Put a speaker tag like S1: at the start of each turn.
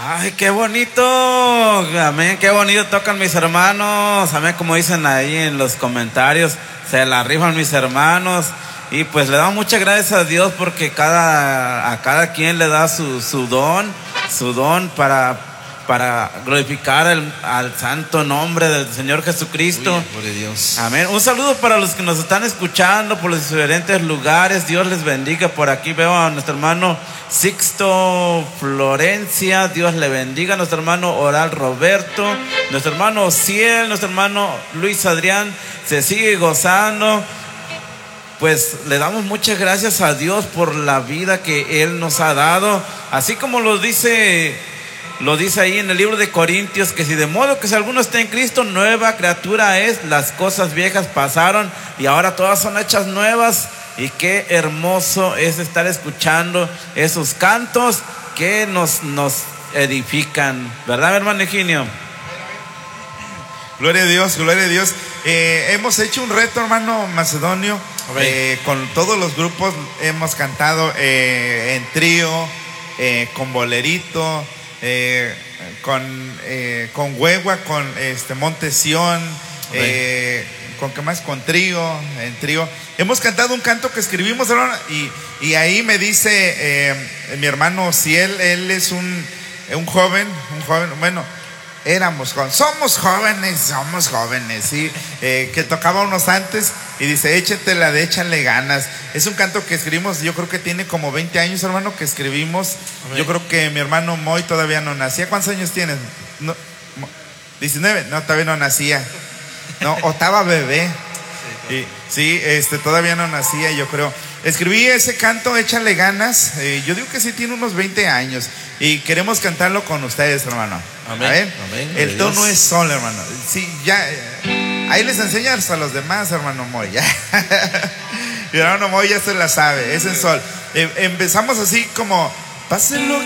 S1: Ay, qué bonito, amén, qué bonito tocan mis hermanos, amén, como dicen ahí en los comentarios, se la rifan mis hermanos. Y pues le damos muchas gracias a Dios porque a cada quien le da su don para glorificar al santo nombre del Señor Jesucristo.
S2: Uy, gloria a Dios.
S1: Amén. Un saludo para los que nos están escuchando por los diferentes lugares. Dios les bendiga. Por aquí veo a nuestro hermano Sixto Florencia. Dios le bendiga. Nuestro hermano Oral Roberto. Nuestro hermano Ciel. Nuestro hermano Luis Adrián. Se sigue gozando. Pues le damos muchas gracias a Dios por la vida que Él nos ha dado. Así como lo dice ahí en el libro de Corintios, que si de modo que si alguno está en Cristo, nueva criatura es, las cosas viejas pasaron y ahora todas son hechas nuevas. Y qué hermoso es estar escuchando esos cantos que nos edifican, ¿verdad, hermano Eugenio?
S2: Gloria a Dios, gloria a Dios. Hemos hecho un reto, hermano Macedonio, con todos los grupos. Hemos cantado en trío, con bolerito, con huegua, con Montesión, con qué más, con trío, en trío. Hemos cantado un canto que escribimos, hermano, y ahí me dice mi hermano Ciel, él es un joven, bueno, somos jóvenes, ¿sí? Que tocaba unos antes y dice, échale ganas. Es un canto que escribimos, yo creo que tiene como 20 años, hermano, que escribimos. Amén. Yo creo que mi hermano Moy todavía no nacía. ¿Cuántos años tienes? No, 19, no, todavía no nacía. No, o estaba bebé. Sí, todavía no nacía, yo creo. Escribí ese canto, échale ganas. Yo digo que sí tiene unos 20 años. Y queremos cantarlo con ustedes, hermano.
S1: Amén.
S2: Amén. El tono es sol, hermano. Sí, ya. Ahí les enseñas a los demás, hermano Moy. Ya. Mi hermano Moy ya se la sabe. Es en sol. Empezamos así como, pásenlo